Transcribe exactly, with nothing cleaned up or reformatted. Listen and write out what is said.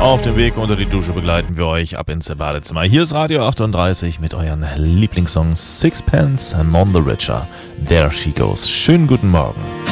Auf dem Weg unter die Dusche begleiten wir euch ab ins Badezimmer. Hier ist Radio achtunddreißig mit euren Lieblingssongs Sixpence, None the Richer, There She Goes. Schönen guten Morgen.